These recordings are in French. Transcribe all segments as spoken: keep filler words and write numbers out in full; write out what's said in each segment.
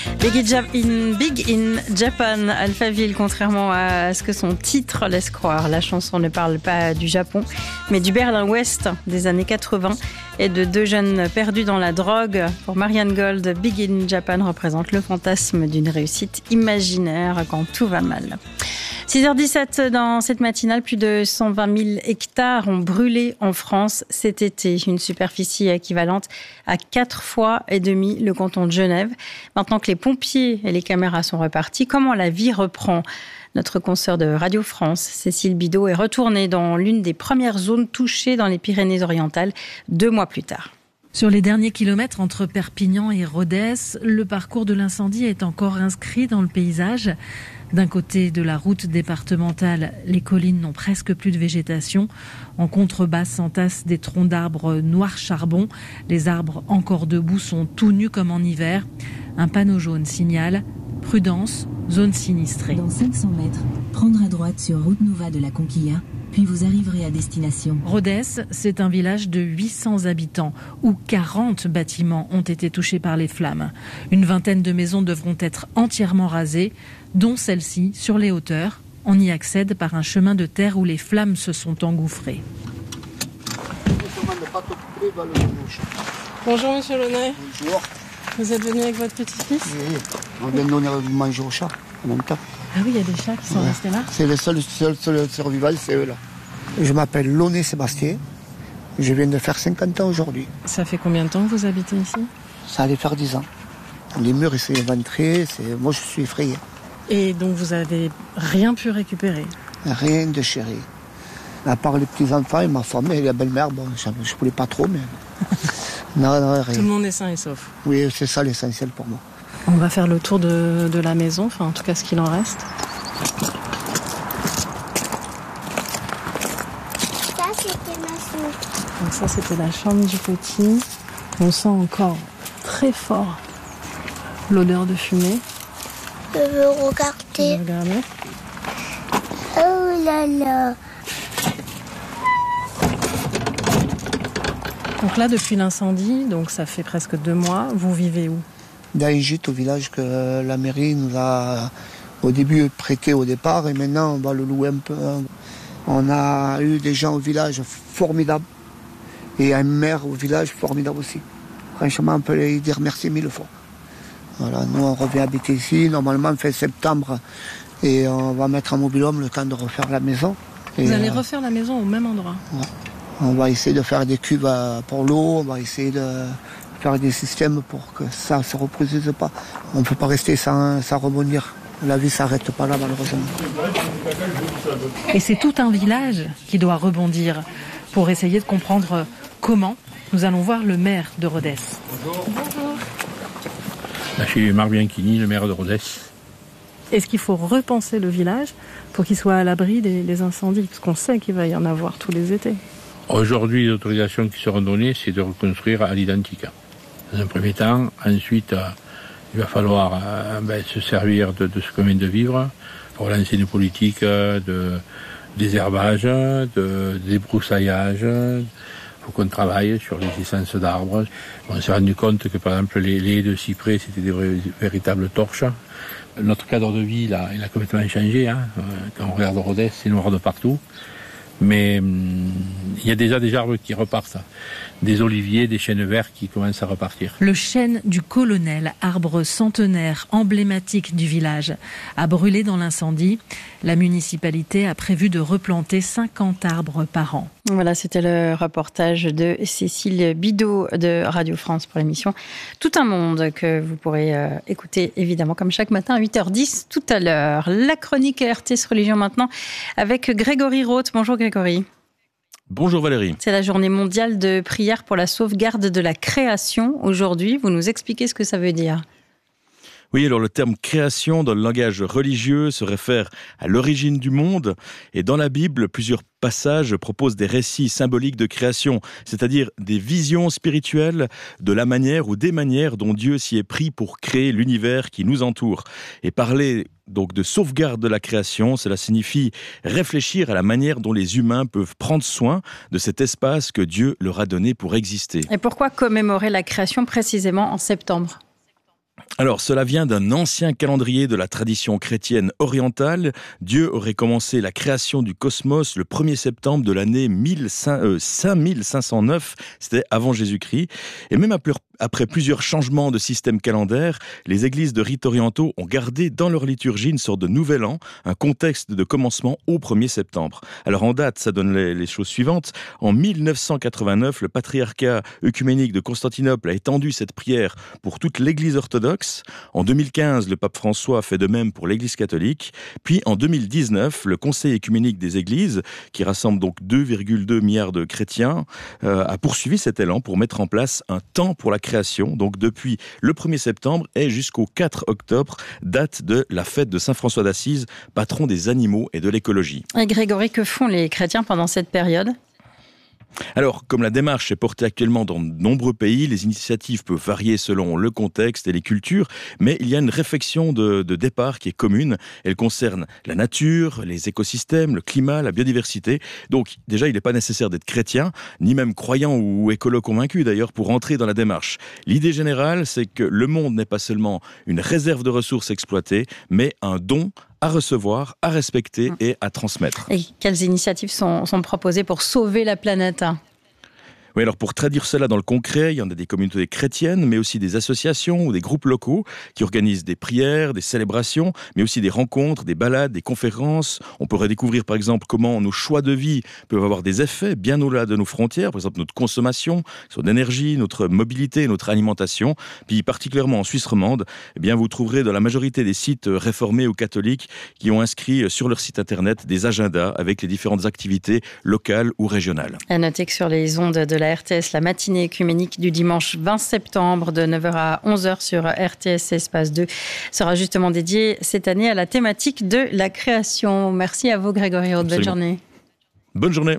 Big in, Big in Japan, Alphaville, contrairement à ce que son titre laisse croire. La chanson ne parle pas du Japon, mais du Berlin-Ouest des années quatre-vingts et de deux jeunes perdus dans la drogue. Pour Marianne Gold, Big in Japan représente le fantasme d'une réussite imaginaire quand tout va mal. six heures dix-sept dans cette matinale, plus de cent vingt mille hectares ont brûlé en France cet été. Une superficie équivalente à quatre fois et demi le canton de Genève. Maintenant que les pompiers et les caméras sont repartis, comment la vie reprend ? Notre consoeur de Radio France, Cécile Bidot, est retournée dans l'une des premières zones touchées dans les Pyrénées-Orientales deux mois plus tard. Sur les derniers kilomètres entre Perpignan et Rodez, le parcours de l'incendie est encore inscrit dans le paysage. D'un côté de la route départementale, les collines n'ont presque plus de végétation. En contrebas s'entassent des troncs d'arbres noirs charbon. Les arbres encore debout sont tout nus comme en hiver. Un panneau jaune signale « Prudence, zone sinistrée ». Dans cinq cents mètres, prendre à droite sur route Nova de la Conquilla, puis vous arriverez à destination. Rodez, c'est un village de huit cents habitants où quarante bâtiments ont été touchés par les flammes. Une vingtaine de maisons devront être entièrement rasées, dont celle-ci sur les hauteurs. On y accède par un chemin de terre où les flammes se sont engouffrées. Bonjour Monsieur Launay. Bonjour. Vous êtes venu avec votre petit-fils ? Oui, on vient de donner à manger aux chats en même temps. Ah oui, il y a des chats qui sont ouais. restés là. C'est les seuls, seuls, seuls survivants, c'est eux là. Je m'appelle Launay Sébastien. Je viens de faire cinquante ans aujourd'hui. Ça fait combien de temps que vous habitez ici ? Ça allait faire dix ans. Les murs, ils sont éventrés. C'est... Moi, je suis effrayé. Et donc, vous avez rien pu récupérer ? Rien de chéri. À part les petits-enfants et ma femme et la belle-mère, bon, je ne voulais pas trop, mais... non, non, rien. Tout le monde est sain et sauf ? Oui, c'est ça l'essentiel pour moi. On va faire le tour de, de la maison, enfin, en tout cas, ce qu'il en reste. Ça, c'était ma chambre. Donc ça, c'était la chambre du petit. On sent encore très fort l'odeur de fumée. Je veux regarder. Regardez. Oh là là. Donc là, depuis l'incendie, donc ça fait presque deux mois, vous vivez où ? Dans un gîte au village que la mairie nous a au début prêté au départ et maintenant on va le louer un peu. On a eu des gens au village formidables et un maire au village formidable aussi. Franchement, on peut lui dire merci mille fois. Voilà, nous on revient habiter ici, normalement fin septembre, et on va mettre en mobil-home le temps de refaire la maison. Vous et allez euh, refaire la maison au même endroit ? Ouais. On va essayer de faire des cuves pour l'eau, on va essayer de faire des systèmes pour que ça ne se reproduise pas. On ne peut pas rester sans, sans rebondir. La vie ne s'arrête pas là, malheureusement. Et c'est tout un village qui doit rebondir. Pour essayer de comprendre comment, nous allons voir le maire de Rodez. Bonjour. Bonjour. Là, je suis Marc Bianchini, le maire de Rodez. Est-ce qu'il faut repenser le village pour qu'il soit à l'abri des, des incendies ? Parce qu'on sait qu'il va y en avoir tous les étés. Aujourd'hui, les autorisations qui seront données, c'est de reconstruire à l'identique. Dans un premier temps. Ensuite, euh, il va falloir euh, ben, se servir de, de ce qu'on vient de vivre pour lancer une politique de désherbage, de débroussaillage. Il faut qu'on travaille sur les essences d'arbres. On s'est rendu compte que, par exemple, les, les haies de cyprès, c'était des vrais, véritables torches. Notre cadre de vie, là, il a complètement changé. Hein. Quand on regarde Rodez, c'est noir de partout. Mais hum, il y a déjà des arbres qui repartent, des oliviers, des chênes verts qui commencent à repartir. Le chêne du Colonel, arbre centenaire emblématique du village, a brûlé dans l'incendie. La municipalité a prévu de replanter cinquante arbres par an. Voilà, c'était le reportage de Cécile Bidot de Radio France pour l'émission Tout un monde que vous pourrez euh, écouter évidemment comme chaque matin à huit heures dix tout à l'heure. La chronique R T S Religion maintenant avec Grégory Roth. Bonjour Grégory. Bonjour Valérie. C'est la journée mondiale de prière pour la sauvegarde de la création aujourd'hui. Vous nous expliquez ce que ça veut dire ? Oui, alors le terme création dans le langage religieux se réfère à l'origine du monde et dans la Bible, plusieurs passages proposent des récits symboliques de création, c'est-à-dire des visions spirituelles de la manière ou des manières dont Dieu s'y est pris pour créer l'univers qui nous entoure. Et parler donc de sauvegarde de la création, cela signifie réfléchir à la manière dont les humains peuvent prendre soin de cet espace que Dieu leur a donné pour exister. Et pourquoi commémorer la création précisément en septembre ? Alors, cela vient d'un ancien calendrier de la tradition chrétienne orientale. Dieu aurait commencé la création du cosmos le premier septembre de l'année cinq mille cinq cent neuf, c'était avant Jésus-Christ. Et même après plusieurs changements de système calendaire, les églises de rites orientaux ont gardé dans leur liturgie une sorte de nouvel an, un contexte de commencement au premier septembre. Alors en date, ça donne les, les choses suivantes. En mille neuf cent quatre-vingt-neuf, le patriarcat œcuménique de Constantinople a étendu cette prière pour toute l'église orthodoxe. En deux mille quinze, le pape François a fait de même pour l'église catholique. Puis en deux mille dix-neuf, le Conseil œcuménique des églises, qui rassemble donc deux virgule deux milliards de chrétiens, euh, a poursuivi cet élan pour mettre en place un temps pour la création, donc depuis le premier septembre et jusqu'au quatre octobre, date de la fête de Saint François d'Assise, patron des animaux et de l'écologie. Et Grégory, que font les chrétiens pendant cette période ? Alors, comme la démarche est portée actuellement dans de nombreux pays, les initiatives peuvent varier selon le contexte et les cultures, mais il y a une réflexion de, de départ qui est commune. Elle concerne la nature, les écosystèmes, le climat, la biodiversité. Donc, déjà, il n'est pas nécessaire d'être chrétien, ni même croyant ou écolo convaincu d'ailleurs, pour entrer dans la démarche. L'idée générale, c'est que le monde n'est pas seulement une réserve de ressources exploitées, mais un don à recevoir, à respecter et à transmettre. Et quelles initiatives sont, sont proposées pour sauver la planète ? Oui, alors pour traduire cela dans le concret, il y en a des communautés chrétiennes, mais aussi des associations ou des groupes locaux qui organisent des prières, des célébrations, mais aussi des rencontres, des balades, des conférences. On pourrait découvrir par exemple comment nos choix de vie peuvent avoir des effets bien au-delà de nos frontières, par exemple notre consommation, son énergie, notre mobilité, notre alimentation. Puis particulièrement en Suisse romande, eh bien vous trouverez dans la majorité des sites réformés ou catholiques qui ont inscrit sur leur site internet des agendas avec les différentes activités locales ou régionales. À noter que sur les ondes de la R T S, la matinée œcuménique du dimanche vingt septembre de neuf heures à onze heures sur R T S Espace deux sera justement dédiée cette année à la thématique de la création. Merci à vous Grégory Haute, bonne journée. Bonne journée.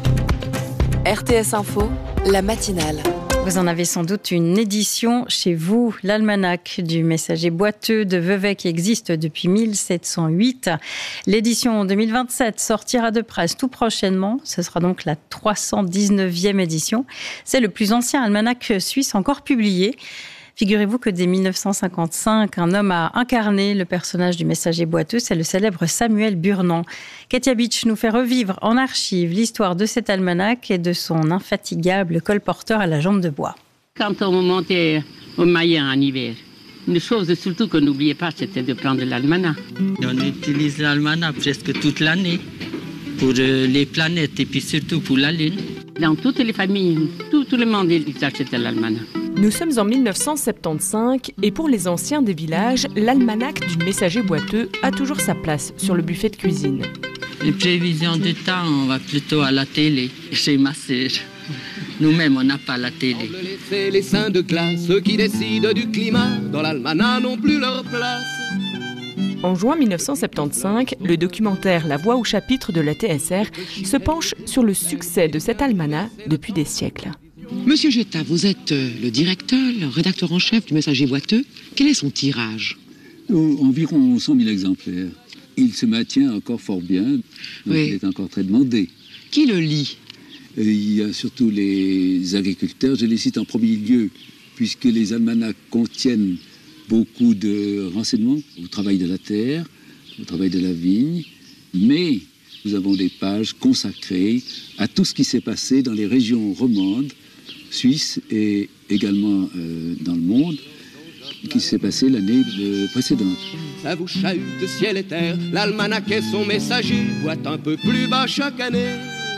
R T S Info, la matinale. Vous en avez sans doute une édition chez vous, l'almanach du messager boiteux de Vevey qui existe depuis mille sept cent huit. L'édition deux mille vingt-sept sortira de presse tout prochainement. Ce sera donc la trois cent dix-neuvième édition. C'est le plus ancien almanach suisse encore publié. Figurez-vous que dès mille neuf cent cinquante-cinq, un homme a incarné le personnage du messager boiteux, c'est le célèbre Samuel Burnand. Katia Beach nous fait revivre en archive l'histoire de cet almanach et de son infatigable colporteur à la jambe de bois. Quand on montait au Mayen en hiver, une chose surtout qu'on n'oubliait pas, c'était de prendre l'almanach. On utilise l'almanach presque toute l'année pour les planètes et puis surtout pour la Lune. Dans toutes les familles, tout, tout le monde ils achètent l'almanach. Nous sommes en mille neuf cent soixante-quinze et pour les anciens des villages, l'almanach du messager boiteux a toujours sa place sur le buffet de cuisine. Les prévisions du temps, on va plutôt à la télé, chez ma sœur. Nous-mêmes, on n'a pas la télé. Laisser les saints de classe, ceux qui décident du climat, dans l'almanach n'ont plus leur place. En juin mille neuf cent soixante-quinze, le documentaire La Voix au chapitre de la T S R se penche sur le succès de cet almanach depuis des siècles. Monsieur Getta, vous êtes le directeur, le rédacteur en chef du Messager boiteux. Quel est son tirage ? euh, Environ cent mille exemplaires. Il se maintient encore fort bien, donc oui. Il est encore très demandé. Qui le lit ? euh, Il y a surtout les agriculteurs, je les cite en premier lieu, puisque les almanachs contiennent beaucoup de renseignements au travail de la terre, au travail de la vigne, mais nous avons des pages consacrées à tout ce qui s'est passé dans les régions romandes, Suisse et également euh, dans le monde, qui s'est passé l'année précédente. Ça vous chahute de ciel et terre, l'almanach et son messager boitent un peu plus bas chaque année.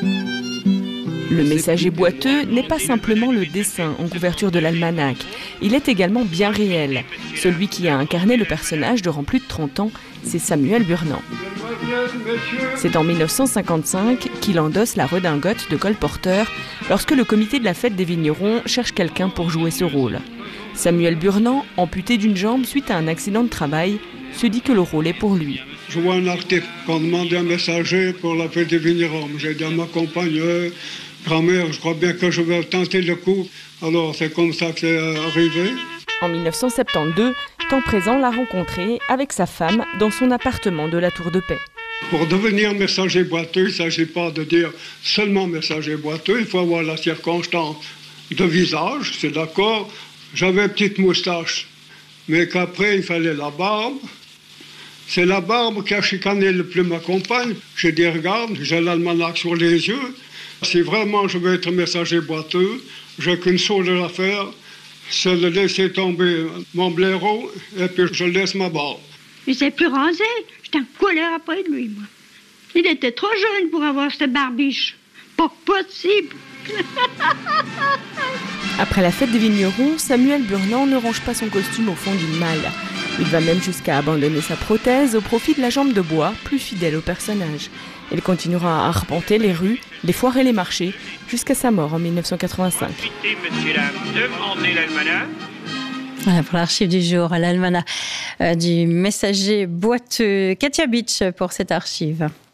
Le messager boiteux n'est pas simplement le dessin en couverture de l'almanach, il est également bien réel. Celui qui a incarné le personnage durant plus de trente ans, c'est Samuel Burnand. C'est en mille neuf cent cinquante-cinq qu'il endosse la redingote de colporteur lorsque le comité de la fête des vignerons cherche quelqu'un pour jouer ce rôle. Samuel Burnand, amputé d'une jambe suite à un accident de travail, se dit que le rôle est pour lui. Je vois un article qu'on demandait un messager pour la fête des vignerons. J'ai dit à ma compagne, euh, grand-mère, je crois bien que je vais tenter le coup. Alors c'est comme ça que c'est arrivé. En mille neuf cent soixante-douze, temps présent l'a rencontré avec sa femme dans son appartement de la Tour de Paix. Pour devenir messager boiteux, il ne s'agit pas de dire seulement messager boiteux, il faut avoir la circonstance de visage, c'est d'accord. J'avais une petite moustache, mais qu'après il fallait la barbe. C'est la barbe qui a chicané le plus ma compagne. J'ai dit, regarde, j'ai l'almanach sur les yeux. Si vraiment je veux être messager boiteux, j'ai qu'une chose à faire, c'est de laisser tomber mon blaireau et puis je laisse ma barbe. Il s'est plus rasé. J'étais en colère après lui, moi. Il était trop jeune pour avoir cette barbiche. Pas possible. Après la fête des vignerons, Samuel Burnand ne range pas son costume au fond d'une malle. Il va même jusqu'à abandonner sa prothèse au profit de la jambe de bois, plus fidèle au personnage. Il continuera à arpenter les rues, les foires et les marchés, jusqu'à sa mort en mille neuf cent quatre-vingt-cinq. Voilà pour l'archive du jour, l'almanach euh, du messager boiteux. Katia Beach pour cette archive.